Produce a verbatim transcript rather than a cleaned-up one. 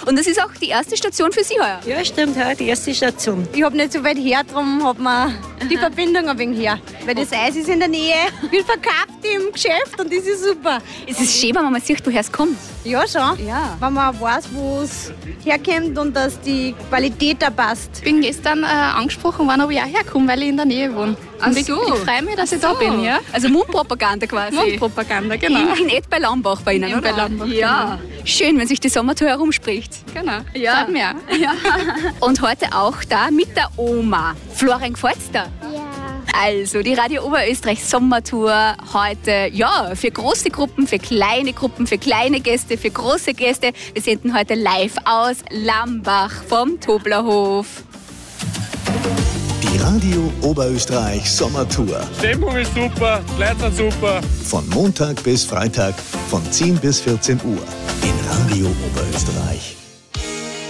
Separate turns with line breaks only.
Und das ist auch die erste Station für Sie heuer.
Ja, stimmt, ja, die erste Station.
Ich habe nicht so weit her, darum hat man die Verbindung ein wenig her. Weil das Eis ist in der Nähe, wird verkauft im Geschäft und das ist super.
Es ist schön, wenn man mal sieht, woher es kommt.
Ja, schon.
Ja.
Wenn man weiß, wo es herkommt und dass die Qualität da passt.
Ich bin gestern äh, angesprochen worden, ob ich auch herkomme, weil ich in der Nähe wohne.
Ach
Und ich,
so.
ich freue mich, dass ich da bin. Ja?
Also Mundpropaganda quasi.
Mundpropaganda, genau.
In, in Ed bei Lambach bei Ihnen,
In
oder?
bei Lambach,
ja. Schön, wenn sich die Sommertour herumspricht.
Genau.
Ja.
Freut mich auch.
Ja. Und heute auch da mit der Oma. Florian, gefällt's dir?
Ja.
Also, die Radio Oberösterreich Sommertour heute, ja, für große Gruppen, für kleine Gruppen, für kleine Gäste, für große Gäste. Wir senden heute live aus Lambach vom Toblerhof.
Die Radio Oberösterreich Sommertour.
Stimmung ist super, Leute sind super.
Von Montag bis Freitag von zehn bis vierzehn Uhr in Radio Oberösterreich.